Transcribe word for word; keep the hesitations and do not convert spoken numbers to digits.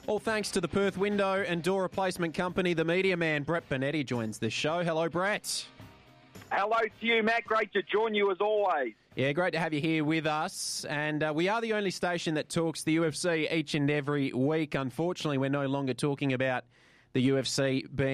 All thanks to the Perth Window and Door Replacement Company, the media man, Brett Bonetti, joins the show. Hello, Brett. Hello to you, Matt. Great to join you as always. Yeah, great to have you here with us. And uh, we are the only station that talks the U F C each and every week. Unfortunately, we're no longer talking about the U F C being